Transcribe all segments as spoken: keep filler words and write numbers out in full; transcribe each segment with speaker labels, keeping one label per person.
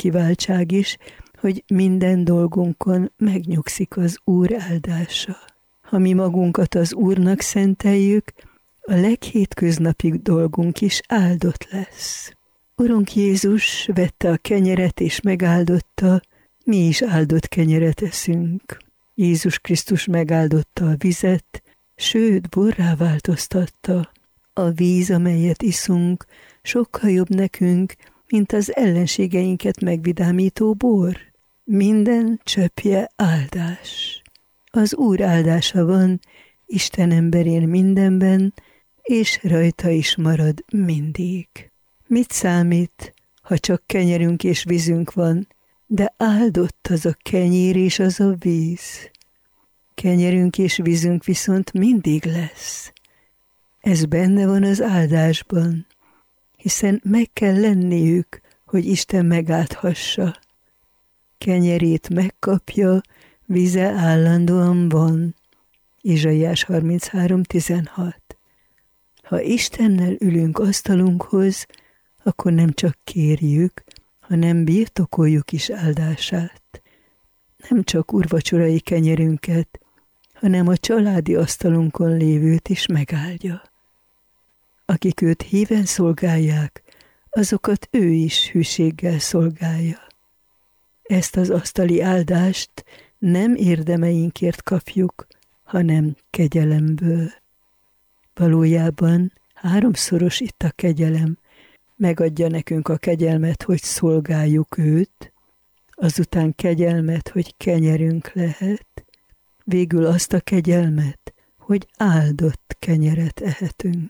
Speaker 1: kiváltság is, hogy minden dolgunkon megnyugszik az Úr áldása. Ha mi magunkat az Úrnak szenteljük, a leghétköznapibb dolgunk is áldott lesz. Urunk Jézus vette a kenyeret és megáldotta, mi is áldott kenyeret eszünk. Jézus Krisztus megáldotta a vizet, sőt, borrá változtatta. A víz, amelyet iszunk, sokkal jobb nekünk, mint az ellenségeinket megvidámító bor. Minden csöppje áldás. Az Úr áldása van Isten emberén mindenben, és rajta is marad mindig. Mit számít, ha csak kenyerünk és vízünk van, de áldott az a kenyér és az a víz. Kenyerünk és vízünk viszont mindig lesz. Ez benne van az áldásban, hiszen meg kell lenniük, hogy Isten megáldhassa. Kenyerét megkapja, víze állandóan van. Izsaiás harminchárom tizenhat. Ha Istennel ülünk asztalunkhoz, akkor nem csak kérjük, hanem birtokoljuk is áldását. Nem csak úrvacsorai kenyerünket, hanem a családi asztalunkon lévőt is megáldja. Akik őt híven szolgálják, azokat ő is hűséggel szolgálja. Ezt az asztali áldást nem érdemeinkért kapjuk, hanem kegyelemből. Valójában háromszoros itt a kegyelem, megadja nekünk a kegyelmet, hogy szolgáljuk őt, azután kegyelmet, hogy kenyerünk lehet, végül azt a kegyelmet, hogy áldott kenyeret ehetünk.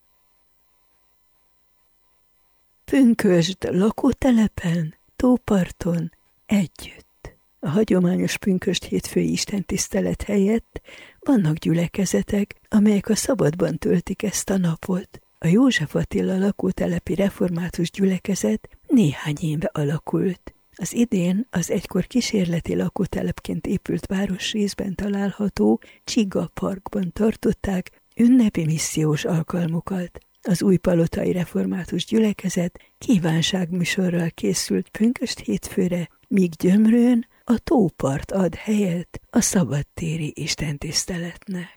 Speaker 1: Pünkösd lakótelepen, tóparton, együtt. A hagyományos pünkösd hétfői istentisztelet helyett vannak gyülekezetek, amelyek a szabadban töltik ezt a napot. A József Attila lakótelepi református gyülekezet néhány éve alakult. Az idén az egykor kísérleti lakótelepként épült városrészben található Csiga parkban tartották ünnepi missziós alkalmukat. Az újpalotai református gyülekezet kívánságműsorral készült pünkösd hétfőre, míg Gyömrőn a tópart ad helyet a szabadtéri istentiszteletnek.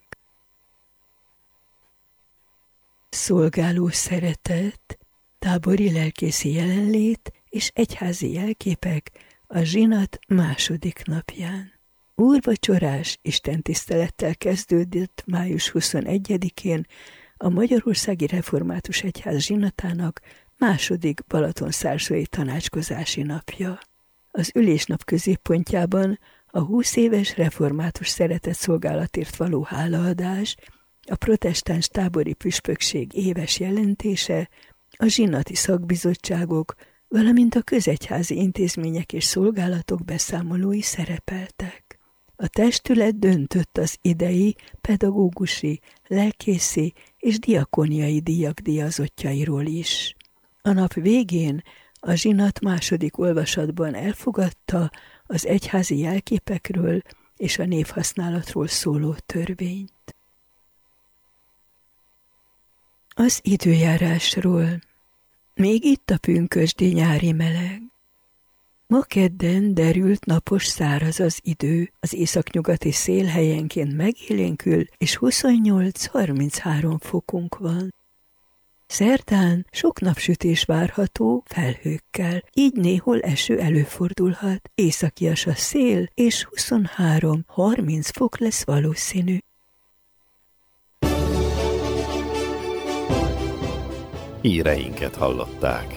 Speaker 1: Szolgáló szeretet, tábori lelkészi jelenlét és egyházi jelképek a zsinat második napján. Úrvacsorás istentisztelettel kezdődött május huszonegyedikén a Magyarországi Református Egyház zsinatának második balatonszárzói tanácskozási napja. Az ülésnap középpontjában a húsz éves református szeretetszolgálatért való hálaadás, a protestáns tábori püspökség éves jelentése, a zsinati szakbizottságok, valamint a közegyházi intézmények és szolgálatok beszámolói szerepeltek. A testület döntött az idei pedagógusi, lelkészi és diakóniai díjak díjazottjairól is. A nap végén a zsinat második olvasatban elfogadta az egyházi jelképekről és a névhasználatról szóló törvényt. Az időjárásról. Még itt a pünkösdi nyári meleg. Ma kedden derült, napos, száraz az idő, az északnyugati szél helyenként megélénkül, és huszonnyolc-harminchárom fokunk van. Szerdán sok napsütés várható felhőkkel, így néhol eső előfordulhat, északias a szél, és huszonhárom-harminc fok lesz valószínű.
Speaker 2: Híreinket hallották.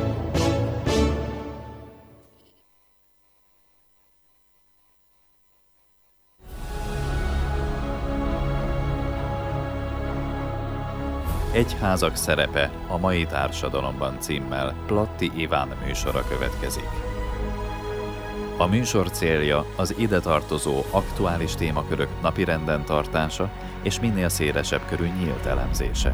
Speaker 2: Egyházak szerepe a mai társadalomban címmel Platti Iván műsora következik. A műsor célja az ide tartozó aktuális témakörök napirenden tartása és minél szélesebb körű nyílt elemzése.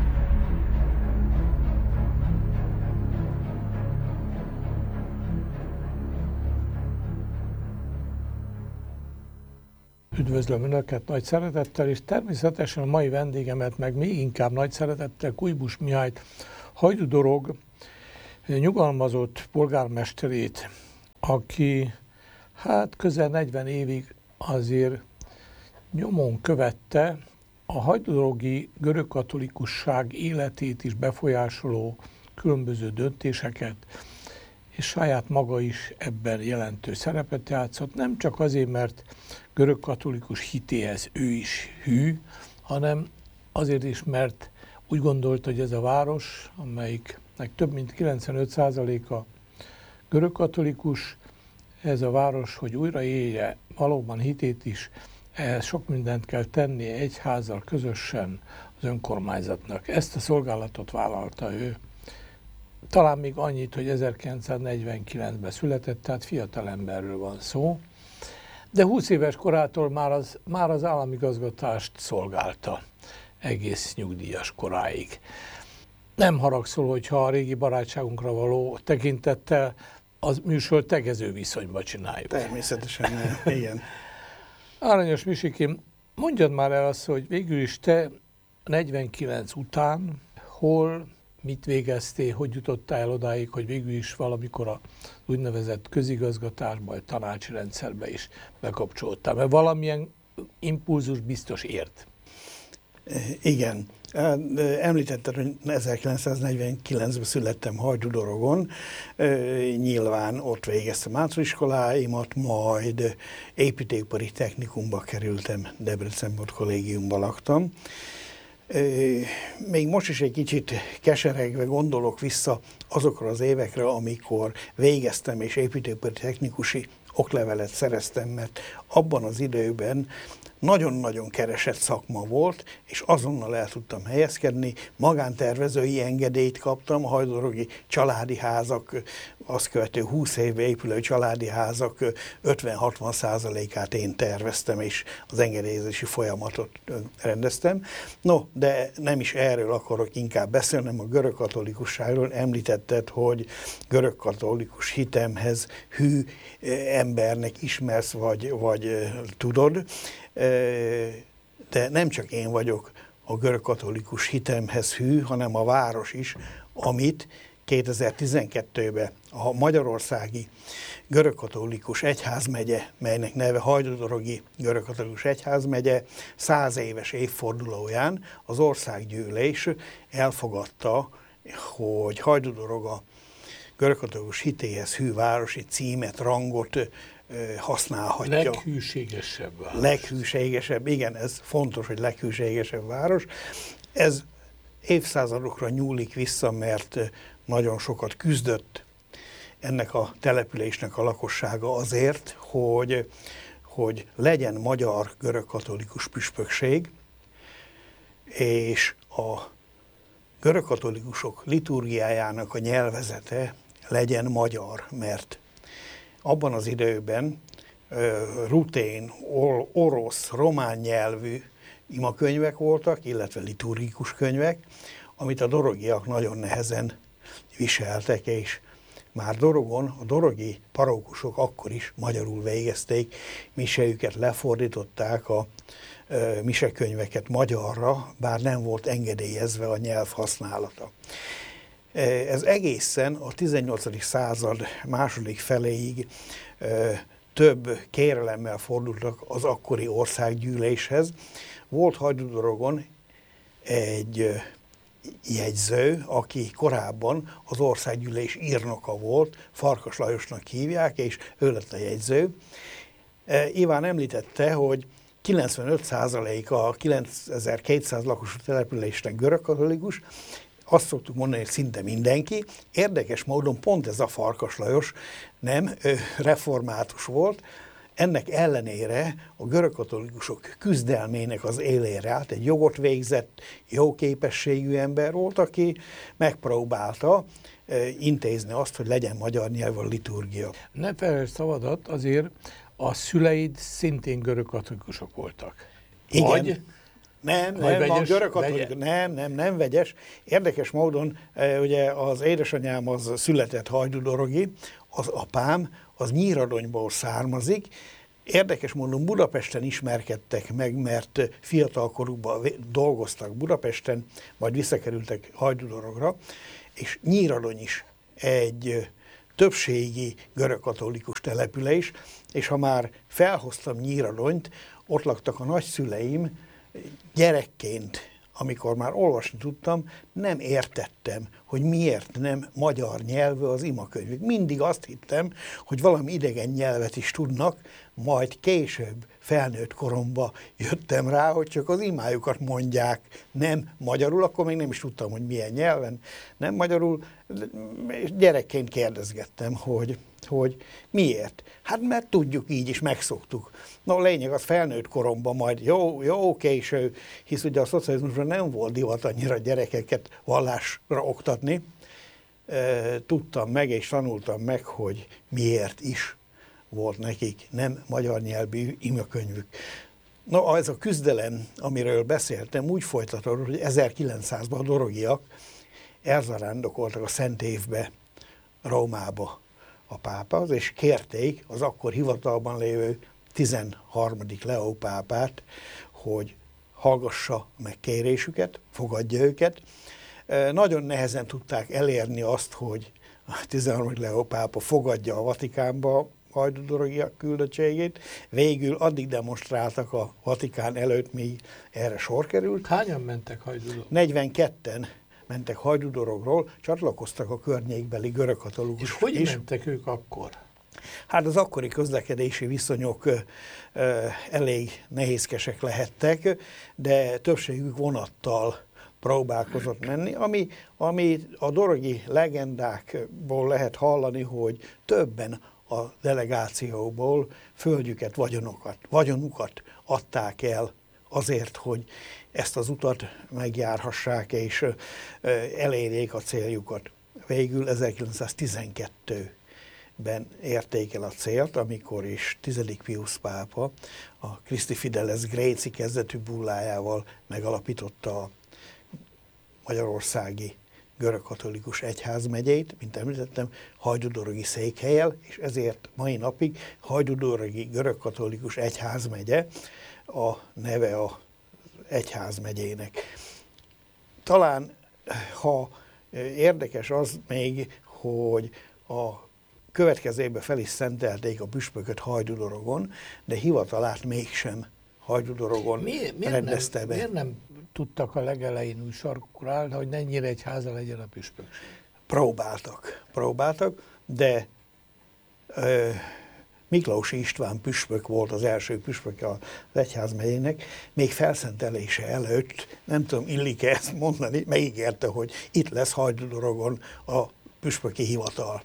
Speaker 3: Üdvözlöm Önöket nagy szeretettel, és természetesen a mai vendégemet meg még inkább nagy szeretettel, Kujbus Mihályt, Hajdú Dorog nyugalmazott polgármesterét, aki hát közel negyven évig azért nyomon követte a hajdúdorogi görögkatolikusság életét is befolyásoló különböző döntéseket, és saját maga is ebben jelentős szerepet játszott, nem csak azért, mert görögkatolikus hitéhez ő is hű, hanem azért is, mert úgy gondolta, hogy ez a város, amelyiknek több mint kilencvenöt százaléka görögkatolikus, ez a város, hogy újra élje valóban hitét is, ehhez sok mindent kell tennie egyházzal közösen az önkormányzatnak. Ezt a szolgálatot vállalta ő. Talán még annyit, hogy ezerkilencszáznegyvenkilencben született, tehát fiatal emberről van szó, de húsz éves korától már az, már az államigazgatást szolgálta egész nyugdíjas koráig. Nem haragszol, hogyha a régi barátságunkra való tekintettel az műsor tegező viszonyba csináljuk.
Speaker 4: Természetesen nem, igen.
Speaker 3: Aranyos Misikém, mondjad már el azt, hogy végül is te negyvenkilenc után hol, mit végeztél, hogy jutottál el odáig, hogy végül is valamikor az úgynevezett közigazgatásba, vagy tanácsi rendszerbe is bekapcsoltál, mert valamilyen impulzus biztos ért.
Speaker 4: Igen. Említetted, hogy ezerkilencszáznegyvenkilencben születtem Hajdúdorogon, nyilván ott végeztem általánoiskoláimat, majd építőipari technikumba kerültem, Debrecenben kollégiumban laktam. Még most is egy kicsit keseregve gondolok vissza azokra az évekre, amikor végeztem és építőipari technikusi oklevelet szereztem, mert abban az időben nagyon-nagyon keresett szakma volt, és azonnal el tudtam helyezkedni. Magántervezői engedélyt kaptam, a hajdúdorogi családi házak, azt követő húsz évbe épülő családi házak ötven-hatvan százalékát én terveztem, és az engedélyezési folyamatot rendeztem. No, de nem is erről akarok inkább beszélni, hanem a görögkatolikusságról. Említetted, hogy görögkatolikus hitemhez hű embernek ismersz, vagy, vagy tudod. De nem csak én vagyok a görögkatolikus hitemhez hű, hanem a város is, amit kétezer-tizenkettőben a Magyarországi Görögkatolikus Egyházmegye, melynek neve Hajdúdorogi Görögkatolikus Egyházmegye száz éves évfordulóján az országgyűlés elfogadta, hogy Hajdúdorog a görögkatolikus hitéhez hű városi címet, rangot használhatja.
Speaker 3: Leghűségesebb város.
Speaker 4: Leghűségesebb, igen, ez fontos, hogy leghűségesebb város. Ez évszázadokra nyúlik vissza, mert nagyon sokat küzdött ennek a településnek a lakossága azért, hogy, hogy legyen magyar görögkatolikus püspökség, és a görögkatolikusok liturgiájának a nyelvezete legyen magyar, mert abban az időben rutén, orosz, román nyelvű imakönyvek voltak, illetve liturgikus könyvek, amit a dorogiak nagyon nehezen viseltek, és már Dorogon a dorogi parókusok akkor is magyarul végezték, misejüket lefordították, a e, misekönyveket magyarra, bár nem volt engedélyezve a nyelv használata. Ez egészen a tizennyolcadik század második feléig e, több kérelemmel fordultak az akkori országgyűléshez. Volt Hajdúdorogon egy jegyző, aki korábban az országgyűlés írnoka volt, Farkas Lajosnak hívják, és ő lett a jegyző. Iván említette, hogy kilencvenöt százaléka a kilencezer-kétszáz lakosú településnek görögkatolikus, azt szoktuk mondani, hogy szinte mindenki. Érdekes módon pont ez a Farkas Lajos nem református volt, ennek ellenére a görögkatolikusok küzdelmének az élére állt, egy jogot végzett, jó képességű ember volt, aki megpróbálta intézni azt, hogy legyen magyar nyelv a liturgia.
Speaker 3: Ne felejtsd szavadat, azért a szüleid szintén görögkatolikusok voltak.
Speaker 4: Igen.
Speaker 3: Vagy?
Speaker 4: Nem,
Speaker 3: Vagy
Speaker 4: nem,
Speaker 3: vegyes,
Speaker 4: a görögkatolikus, nem, nem, nem vegyes. Érdekes módon, ugye az édesanyám az született hajdúdorogi, az apám az Nyíradonyból származik. Érdekes módon Budapesten ismerkedtek meg, mert fiatalkorukban dolgoztak Budapesten, majd visszakerültek Hajdúdorogra, és Nyíradony is egy többségi görögkatolikus település, és ha már felhoztam Nyíradonyt, ott laktak a nagyszüleim, gyerekként, amikor már olvasni tudtam, nem értettem, hogy miért nem magyar nyelvű az imakönyvük. Mindig azt hittem, hogy valami idegen nyelvet is tudnak, majd később, felnőtt koromba jöttem rá, hogy csak az imájukat mondják, nem magyarul, akkor még nem is tudtam, hogy milyen nyelven, nem magyarul, és gyerekként kérdezgettem, hogy, hogy miért. Hát mert tudjuk, így is megszoktuk. Na a lényeg az felnőtt koromban majd jó, jó késő, hisz ugye a szocializmusban nem volt divat annyira gyerekeket vallásra oktatni. Tudtam meg és tanultam meg, hogy miért is volt nekik nem magyar nyelvű imakönyvük. Na, ez a küzdelem, amiről beszéltem, úgy folytatódott, hogy ezerkilencszázban a dorogiak elzarándokoltak a Szent Évbe, Rómába a pápához, és kérték az akkor hivatalban lévő tizenharmadik Leó pápát, hogy hallgassa meg kérésüket, fogadja őket. Nagyon nehezen tudták elérni azt, hogy a tizenharmadik Leó pápa fogadja a Vatikánba hajdúdorogiak küldöttségét. Végül addig demonstráltak a Vatikán előtt, míg erre sor került.
Speaker 3: Hányan mentek hajdúdorogról?
Speaker 4: negyvenketten mentek hajdúdorogról, csatlakoztak a környékbeli görögkatolikus is.
Speaker 3: És hogy is. mentek ők akkor?
Speaker 4: Hát az akkori közlekedési viszonyok ö, elég nehézkesek lehettek, de többségük vonattal próbálkozott menni, ami, ami a dorogi legendákból lehet hallani, hogy többen a delegációból földjüket, vagyonokat, vagyonukat adták el azért, hogy ezt az utat megjárhassák és elérjék a céljukat. Végül ezerkilencszáztizenkettőben érték el a célt, amikor is tizedik Piusz pápa a Christi Fideles Gréci kezdetű bullájával megalapította a magyarországi görögkatolikus egyházmegyét, mint említettem, hajdúdorogi székhellyel, és ezért mai napig hajdúdorogi görögkatolikus egyházmegye a neve az egyházmegyének. Talán, ha érdekes az még, hogy a következőben fel is szentelték a püspököt Hajdúdorogon, de hivatalát mégsem Hajdúdorogon
Speaker 3: Mi, miért
Speaker 4: rendezte
Speaker 3: nem,
Speaker 4: be.
Speaker 3: Miért nem tudtak a legelején úgy sarkukra állni, hogy ne Nyíregyháza legyen a püspökség?
Speaker 4: Próbáltak, próbáltak, de ö, Miklós István püspök volt az első püspöke az egyházmegyének, még felszentelése előtt, nem tudom, illik-e ezt mondani, megígérte, hogy itt lesz Hajdúdorogon a püspöki hivatal.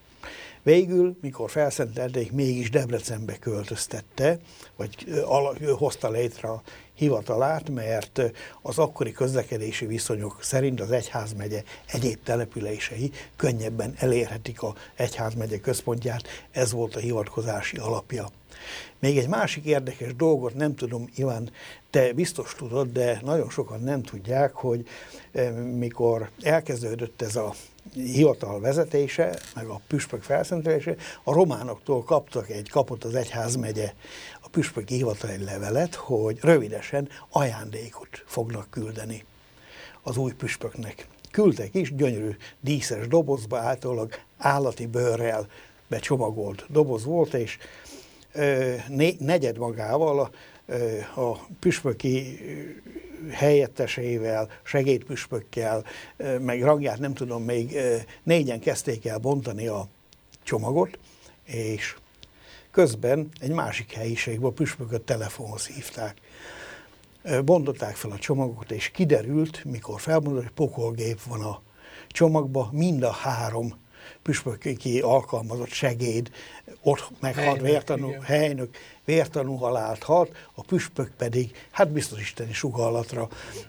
Speaker 4: Végül, mikor felszentelték, mégis Debrecenbe költöztette, vagy hozta létre a hivatalát, mert az akkori közlekedési viszonyok szerint az egyházmegye egyéb települései könnyebben elérhetik az egyházmegye központját, ez volt a hivatkozási alapja. Még egy másik érdekes dolgot, nem tudom, Iván, te biztos tudod, de nagyon sokan nem tudják, hogy mikor elkezdődött ez a hivatal vezetése, meg a püspök felszentelése, a románoktól kaptak egy, kapott az egyházmegye a püspöki hivatal egy levelet, hogy rövidesen ajándékot fognak küldeni az új püspöknek. Küldtek is, gyönyörű díszes dobozba, általában állati bőrrel becsomagolt doboz volt, és ö, né, negyed magával a, ö, a püspöki helyettesével, segédpüspökkel, meg rangját nem tudom, még négyen kezdték el bontani a csomagot, és közben egy másik helyiségben a püspököt telefonhoz hívták. Bontották fel a csomagot, és kiderült, mikor felmondott, hogy pokolgép van a csomagban, mind a három püspöki alkalmazott segéd, ott meghalt, vértanú, helynök, vértanú halált halt, a püspök pedig, hát biztos isteni sugallatra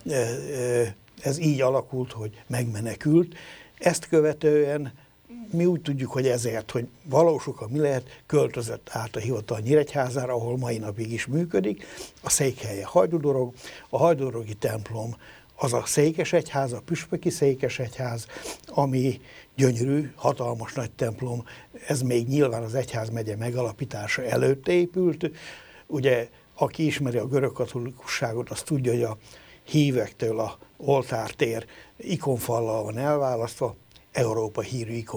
Speaker 4: ez így alakult, hogy megmenekült. Ezt követően mi úgy tudjuk, hogy ezért, hogy valós oka mi lehet, költözött át a hivatal Nyíregyházára, ahol mai napig is működik, a székhelye Hajdúdorog, a hajdúdorogi templom az a székesegyház, a püspöki székesegyház, ami gyönyörű, hatalmas nagy templom, ez még nyilván az egyházmegye megalapítása előtt épült. Ugye, aki ismeri a görögkatolikusságot, az tudja, hogy a hívektől a oltártér ikonfallal van elválasztva, Európa hírű ikon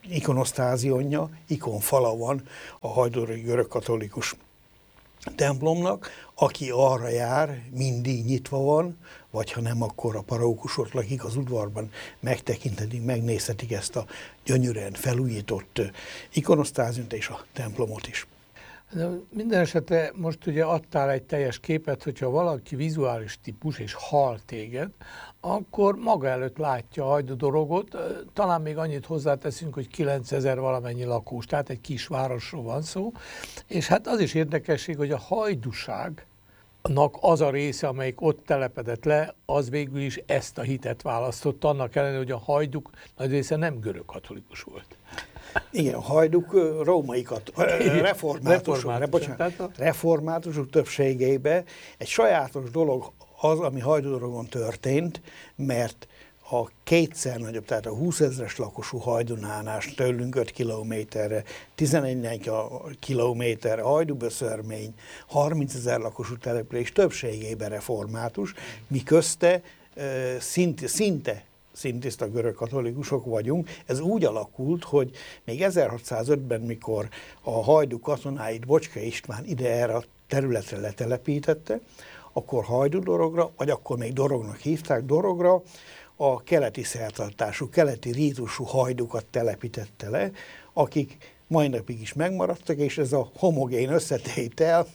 Speaker 4: ikonosztázionja, ikonfala van a hajdúrogi görögkatolikus templomnak, aki arra jár, mindig nyitva van, vagy ha nem, akkor a parókus ott lakik az udvarban, megtekinthetik, megnézhetik ezt a gyönyörűen felújított ikonosztáziont és a templomot is.
Speaker 3: De minden esetre most ugye adtál egy teljes képet, hogyha valaki vizuális típus és hall téged, akkor maga előtt látja a Hajdú-dorogot, talán még annyit hozzáteszünk, hogy kilencezer valamennyi lakós, tehát egy kis városról van szó, és hát az is érdekesség, hogy a hajdúságnak az a része, amelyik ott telepedett le, az végül is ezt a hitet választott, annak ellenére, hogy a hajduk nagy része nem görög katolikus volt.
Speaker 4: Igen, a hajduk rómaikat, reformátusok, bocsánat, reformátusok többségében egy sajátos dolog az, ami Hajdú-dorogon történt, mert a kétszer nagyobb, tehát a húszezres lakosú Hajdunánál tőlünk öt kilométerre, tizenegy kilométerre, Hajdú-Böszörmény, harmincezer lakosú település többségében református, mi közte szinte, szinte szintiszta görög katolikusok vagyunk. Ez úgy alakult, hogy még ezerhatszázötben, mikor a Hajdú katonáit Bocska István ide erre a területre letelepítette, akkor Hajdú-dorogra, vagy akkor még Dorognak hívták, Dorogra a keleti szertartású, keleti rítusú hajdukat telepítette le, akik mai napig is megmaradtak, és ez a homogén összetétel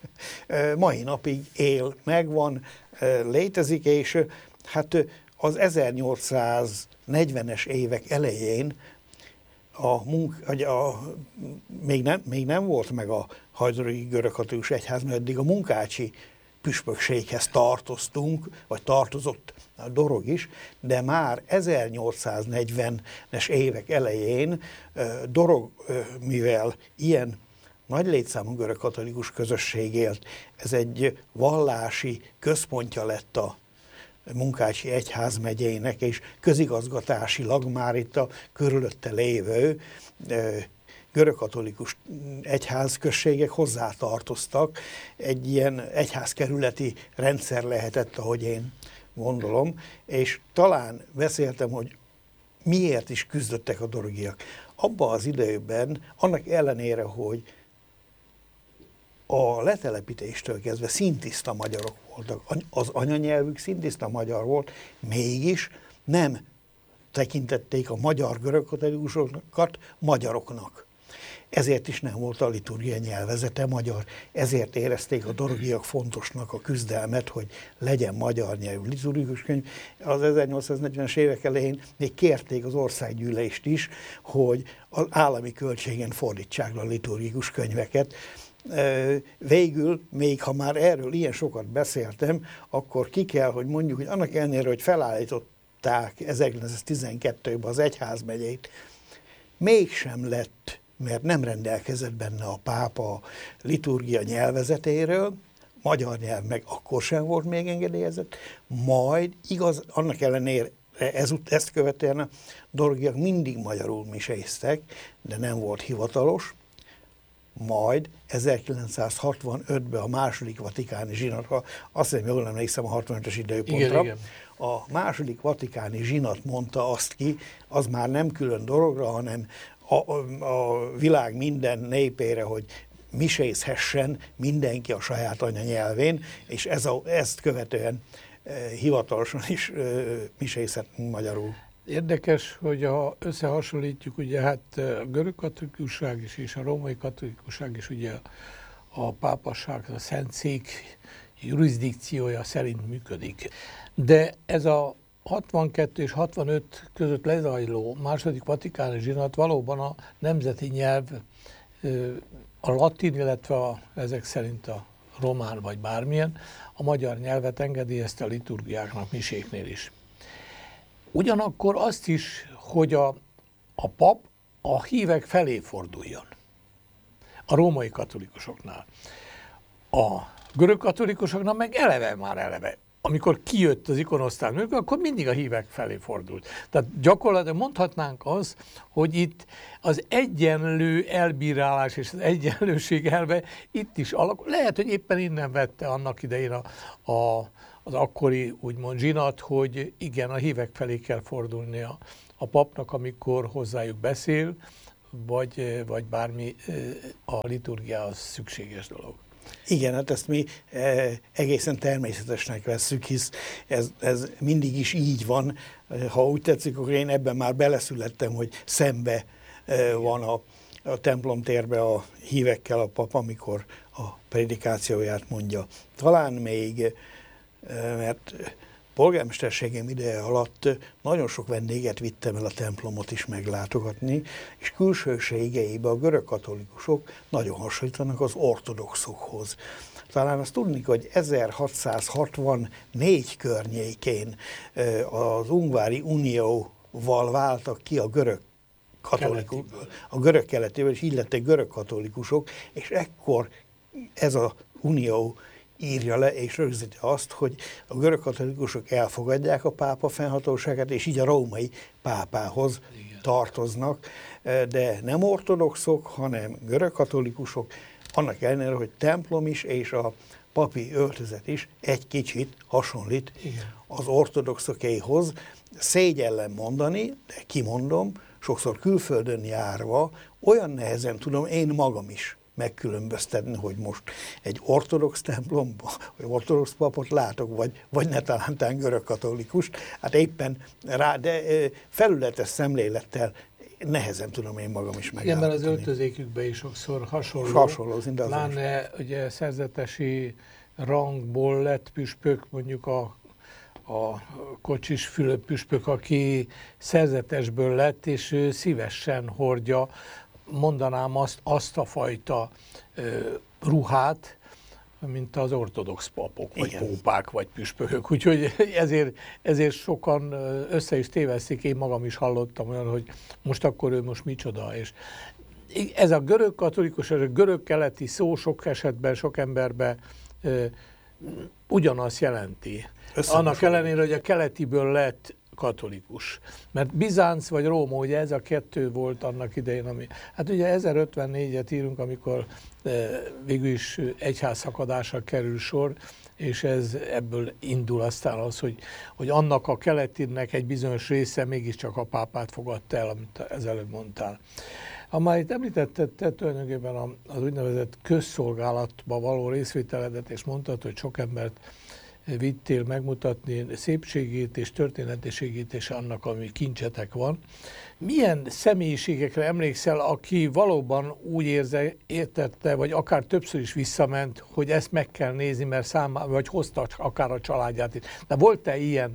Speaker 4: mai napig él, megvan, létezik, és hát az ezernyolcszáznegyvenes évek elején a munk, a, még, nem, még nem volt meg a hajdúrogi görögkatolikus egyház, mert eddig a munkácsi püspökséghez tartoztunk, vagy tartozott a Dorog is, de már ezernyolcszáznegyvenes évek elején Dorog, mivel ilyen nagy létszámú görögkatolikus közösség élt, ez egy vallási központja lett a Munkácsi egyházmegyének, és közigazgatásilag már itt a körülötte lévő görögkatolikus egyházközségek hozzátartoztak. Egy ilyen egyházkerületi rendszer lehetett, ahogy én gondolom, és talán beszéltem, hogy miért is küzdöttek a dorogiak. Abban az időben, annak ellenére, hogy a letelepítéstől kezdve szintiszta magyarok voltak, az anyanyelvük szintiszta magyar volt, mégis nem tekintették a magyar görögkatolikusokat magyaroknak. Ezért is nem volt a liturgia nyelvezete magyar, ezért érezték a dorogiak fontosnak a küzdelmet, hogy legyen magyar nyelvű liturgikus könyv. Az ezernyolcszáznegyvenes évek elején még kérték az országgyűlést is, hogy az állami költségen fordítsák le a liturgikus könyveket. Végül, még ha már erről ilyen sokat beszéltem, akkor ki kell, hogy mondjuk, hogy annak ellenére, hogy felállították ezerkilencszáztizenkettőben az egyházmegyét, mégsem lett, mert nem rendelkezett benne a pápa a liturgia nyelvezetéről, magyar nyelv meg akkor sem volt még engedélyezett, majd igaz, annak ellenére ez, ezt követően a dorogiak mindig magyarul miséztek, de nem volt hivatalos, majd ezerkilencszázhatvanötben a második vatikáni zsinat, azt hiszem, jól emlékszem a hatvanötös időpontra, igen, igen. A második vatikáni zsinat mondta azt ki, az már nem külön dorogra, hanem a, a, a világ minden népére, hogy misézhessen mindenki a saját anyanyelvén, és ez a, ezt követően e, hivatalosan is e, misézhetünk magyarul.
Speaker 3: Érdekes, hogy ha összehasonlítjuk, ugye hát a görög katolikusság is, és a római katolikusság is ugye a pápasság, a Szentszék jurisdikciója szerint működik. De ez a hatvankettő és hatvanöt között lezajló második vatikáni zsinat valóban a nemzeti nyelv, a latin, illetve a, ezek szerint a román vagy bármilyen, a magyar nyelvet engedélyezte a liturgiáknak, miséknél is. Ugyanakkor azt is, hogy a, a pap a hívek felé forduljon. A római katolikusoknál. A görög katolikusoknál meg eleve már eleve. Amikor kijött az ikonosztázis, akkor mindig a hívek felé fordult. Tehát gyakorlatilag mondhatnánk azt, hogy itt az egyenlő elbírálás és az egyenlőség elve itt is alakul. Lehet, hogy éppen innen vette annak idején a, a, az akkori úgymond zsinat, hogy igen, a hívek felé kell fordulni a, a papnak, amikor hozzájuk beszél, vagy, vagy bármi a liturgiához szükséges dolog.
Speaker 4: Igen, hát ezt mi e, egészen természetesnek vesszük, hisz ez, ez mindig is így van. Ha úgy tetszik, akkor én ebben már beleszülettem, hogy szembe e, van a, a templomtérbe a hívekkel a pap, amikor a prédikációját mondja. Talán még, e, mert polgármesterségem ideje alatt nagyon sok vendéget vittem el a templomot is meglátogatni, és külsőségeiben a görögkatolikusok nagyon hasonlítanak az ortodoxokhoz. Talán azt tudni, hogy ezerhatszázhatvannégy környékén az Ungvári Unióval váltak ki a görög katolikus, a görög keletéből, és így lettek görög katolikusok, és ekkor ez az unió írja le és rögzíti azt, hogy a görög katolikusok elfogadják a pápa fennhatóságát, és így a római pápához igen. tartoznak, de nem ortodoxok, hanem görög katolikusok, annak ellenére, hogy templom is és a papi öltözet is egy kicsit hasonlít igen. az ortodoxokéhoz. Szégyellem mondani, de kimondom, sokszor külföldön járva, olyan nehezen tudom én magam is megkülönböztetni, hogy most egy ortodox templomba, vagy ortodox papot látok, vagy, vagy ne talántán görög katolikus. Hát éppen rá, de felületes szemlélettel nehezen tudom én magam is megállapítani.
Speaker 3: Igen, mert az öltözékükben is sokszor hasonló.
Speaker 4: Hasonló, szinte az
Speaker 3: Láne, ugye szerzetesi rangból lett püspök, mondjuk a, a Kocsis Fülöp püspök, aki szerzetesből lett, és ő szívesen hordja, mondanám azt, azt a fajta ö, ruhát, mint az ortodox papok, vagy igen. pópák, vagy püspökök. Úgyhogy ezért, ezért sokan össze is tévesztik, én magam is hallottam olyan, hogy most akkor ő most micsoda. És ez a görög katolikus, ez a görög keleti szó sok esetben, sok emberben ö, ugyanazt jelenti. Annak ellenére, hogy a keletiből lett katolikus. Mert Bizánc vagy Róma, ugye ez a kettő volt annak idején, ami... Hát ugye ezerötvennégyet írunk, amikor e, végül is egyházszakadásra kerül sor, és ez ebből indul aztán az, hogy, hogy annak a keletinek egy bizonyos része mégiscsak a pápát fogadta el, amit ezelőtt mondtál. Ha már itt említetted, te tulajdonképpen az úgynevezett közszolgálatba való részvételedet, és mondtad, hogy sok embert vittél megmutatni szépségét és történetiségét és annak, ami kincsetek van. Milyen személyiségekre emlékszel, aki valóban úgy érze, értette, vagy akár többször is visszament, hogy ezt meg kell nézni, mert számára, vagy hozta akár a családját is. De volt-e ilyen,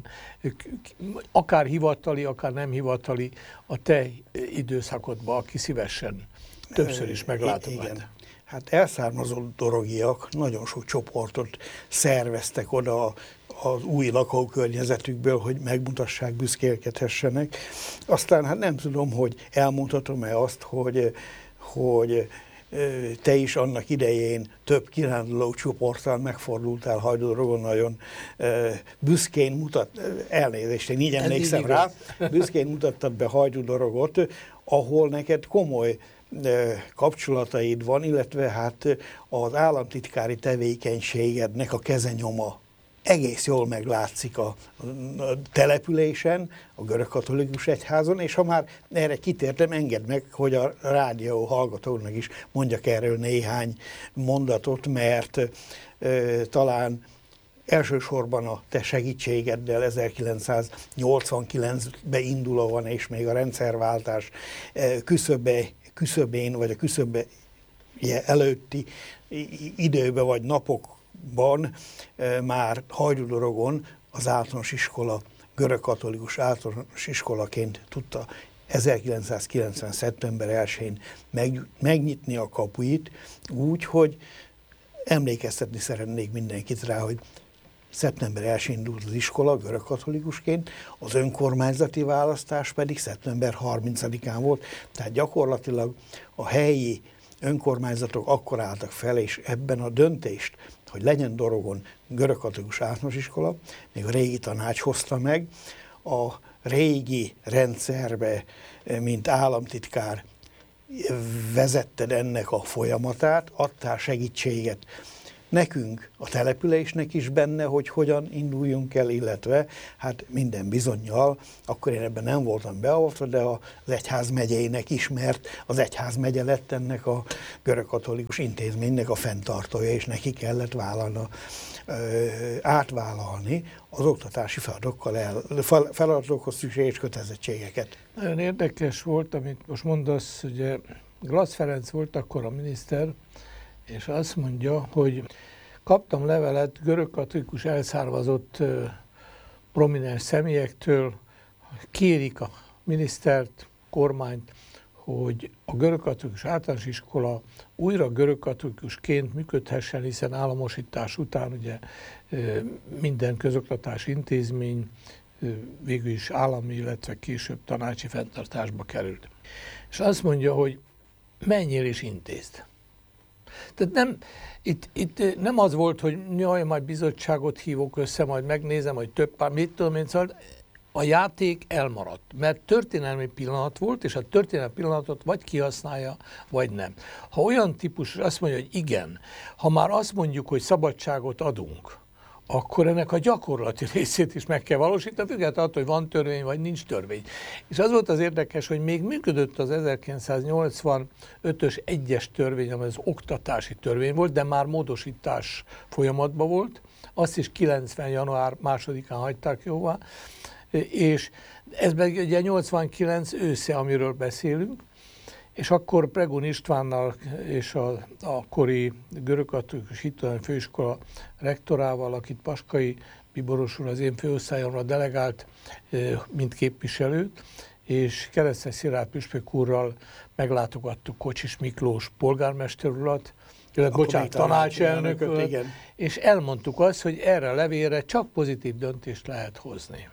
Speaker 3: akár hivatali, akár nem hivatali a te időszakodban, aki szívesen többször is meglátogat?
Speaker 4: Igen. Hát elszármazott dorogiak nagyon sok csoportot szerveztek oda az új lakókörnyezetükből, hogy megmutassák, büszkélkedhessenek. Aztán hát nem tudom, hogy elmondhatom-e azt, hogy, hogy te is annak idején több kiránduló csoporttal megfordultál Hajdúdorogon, nagyon büszkén mutat, elnézést, én így emlékszem rá, büszkén mutattad be Hajdúdorogot, ahol neked komoly kapcsolataid van, illetve hát az államtitkári tevékenységednek a kezenyoma egész jól meglátszik a, a településen, a görögkatolikus egyházon, és ha már erre kitértem, engedd meg, hogy a rádió hallgatónak is mondjak erről néhány mondatot, mert e, talán elsősorban a te segítségeddel ezerkilencszáznyolcvankilencben indulóan, és még a rendszerváltás e, küszöbe küszöbén, vagy a küszöbe előtti időben, vagy napokban e, már Hajdúdorogon az általános iskola, görögkatolikus általános iskolaként tudta ezerkilencszázkilencven. szeptember elsején meg, megnyitni a kapuit, úgy, hogy emlékeztetni szeretnék mindenkit rá, hogy szeptember elsején indult az iskola görögkatolikusként, az önkormányzati választás pedig szeptember harmincadikán volt, tehát gyakorlatilag a helyi önkormányzatok akkor álltak fel, és ebben a döntést, hogy legyen Dorogon görögkatolikus általános iskola, még a régi tanács hozta meg, a régi rendszerbe, mint államtitkár vezetted ennek a folyamatát, adtál segítséget nekünk, a településnek is benne, hogy hogyan induljunk el, illetve hát minden bizonnyal, akkor én ebben nem voltam beavatva, de az egyházmegyének is, mert az egyházmegye lett ennek a görögkatolikus intézménynek a fenntartója, és neki kellett vállalna, ö, átvállalni az oktatási feladatokkal el, feladatokhoz szükséges kötelezettségeket.
Speaker 3: Nagyon érdekes volt, amit most mondasz, ugye Glassz Ferenc volt akkor a miniszter, és azt mondja, hogy kaptam levelet görögkatolikus elszármazott ö, prominens személyektől, kérik a minisztert, kormányt, hogy a görögkatolikus általános iskola újra görögkatolikusként működhessen, hiszen államosítás után ugye ö, minden közoktatási intézmény ö, végül is állami, illetve később tanácsi fenntartásba került. És azt mondja, hogy menjél és intézd. Tehát nem, itt, itt nem az volt, hogy jaj, majd bizottságot hívok össze, majd megnézem, hogy több pár, mit tudom én, szóval a játék elmaradt, mert történelmi pillanat volt, és a történelmi pillanatot vagy kihasználja, vagy nem. Ha olyan típus azt mondja, hogy igen, ha már azt mondjuk, hogy szabadságot adunk, akkor ennek a gyakorlati részét is meg kell valósítani, függetlenül attól, hogy van törvény, vagy nincs törvény. És az volt az érdekes, hogy még működött az ezerkilencszáznyolcvanötös egyes törvény, amely az oktatási törvény volt, de már módosítás folyamatban volt, azt is kilencven január másodikán hagyták jóvá, és ez meg ugye nyolcvankilenc ősze, amiről beszélünk, és akkor Pregun Istvánnal és a akkori görögkatolikus hittudományi főiskola rektorával, akit Paskai Bíboros úr az én főosztályomra delegált, mint képviselőt, és Keresztes Szilárd püspök úrral meglátogattuk Kocsis Miklós polgármester urat, illetve, bocsánat, tanácselnököt, és elmondtuk azt, hogy erre a levélre csak pozitív döntést lehet hozni.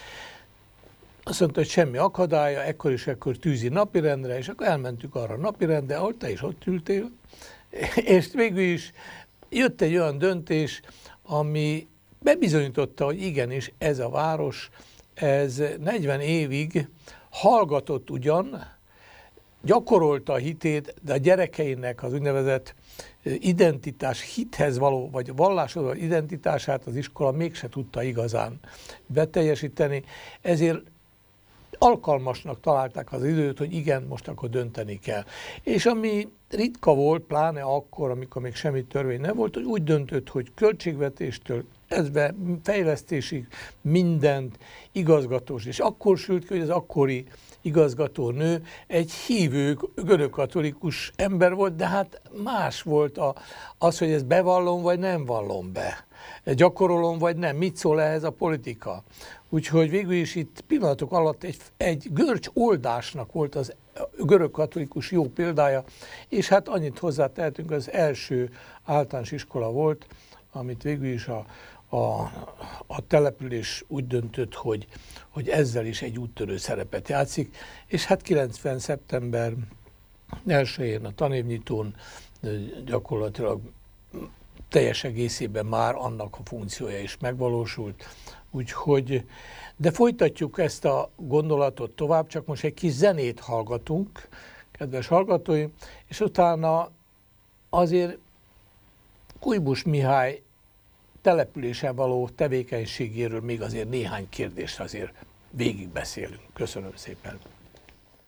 Speaker 3: Azt mondta, hogy semmi akadálya, ekkor is ekkor tűzi napirendre, és akkor elmentük arra a napirendre, ahol te is ott ültél, és végül is jött egy olyan döntés, ami bebizonyította, hogy igenis ez a város, ez negyven évig hallgatott ugyan, gyakorolta a hitét, de a gyerekeinek az úgynevezett identitás, hithez való, vagy valláshoz való identitását az iskola mégse tudta igazán beteljesíteni, ezért alkalmasnak találták az időt, hogy igen, most akkor dönteni kell. És ami ritka volt, pláne akkor, amikor még semmi törvény nem volt, hogy úgy döntött, hogy költségvetéstől ezbe fejlesztésig mindent igazgatós. És akkor sült ki, hogy az akkori igazgatónő egy hívő görögkatolikus ember volt, de hát más volt a, az, hogy ezt bevallom, vagy nem vallom be. Gyakorolom, vagy nem. Mit szól ehhez a politika? Úgyhogy végül is itt pillanatok alatt egy, egy görcs oldásnak volt az görögkatolikus jó példája, és hát annyit hozzátehetünk, az első általános iskola volt, amit végül is a, a, a település úgy döntött, hogy, hogy ezzel is egy úttörő szerepet játszik, és hát kilencven szeptember elsején a tanévnyitón gyakorlatilag teljes egészében már annak a funkciója is megvalósult. Úgyhogy, de folytatjuk ezt a gondolatot tovább, csak most egy kis zenét hallgatunk, kedves hallgatóim, és utána azért Kujbus Mihály településen való tevékenységéről még azért néhány kérdést azért végigbeszélünk. Köszönöm szépen!